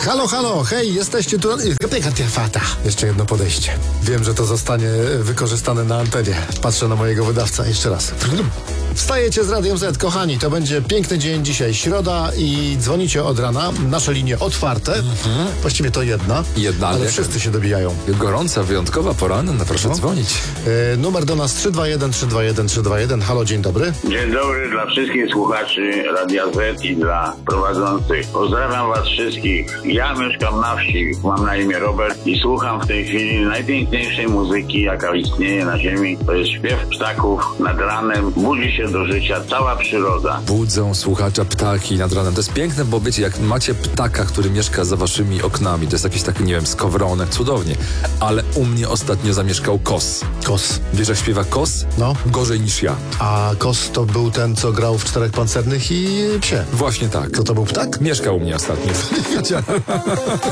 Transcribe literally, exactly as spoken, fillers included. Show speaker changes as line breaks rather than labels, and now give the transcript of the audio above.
Halo, halo, hej, jesteście tu... Fata. Jeszcze jedno podejście. Wiem, że to zostanie wykorzystane na antenie. Patrzę na mojego wydawcę. Jeszcze raz. Wstajecie z Radiem Z, kochani, to będzie piękny dzień dzisiaj, środa i dzwonicie od rana. Nasze linie otwarte. Mhm. Właściwie to jedna.
Jedna,
ale
ale
wszyscy się dobijają.
Gorąca, wyjątkowa pora, no proszę
no.
dzwonić.
E, numer do nas trzy dwa jeden trzy dwa jeden trzy dwa jeden. Halo, dzień dobry.
Dzień dobry dla wszystkich słuchaczy Radia Z i dla prowadzących. Pozdrawiam was wszystkich. Ja mieszkam na wsi, mam na imię Robert i słucham w tej chwili najpiękniejszej muzyki, jaka istnieje na ziemi. To jest śpiew ptaków nad ranem. Budzi się do życia cała przyroda.
Budzą słuchacza ptaki nad ranem. To jest piękne, bo wiecie, jak macie ptaka, który mieszka za waszymi oknami, to jest jakiś taki, nie wiem, skowronek, cudownie. Ale u mnie ostatnio zamieszkał kos.
Kos.
Wiesz, jak śpiewa kos?
No.
Gorzej niż ja.
A Kos to był ten, co grał w Czterech Pancernych i Psie.
Właśnie tak.
To to był ptak?
Mieszkał u mnie ostatnio.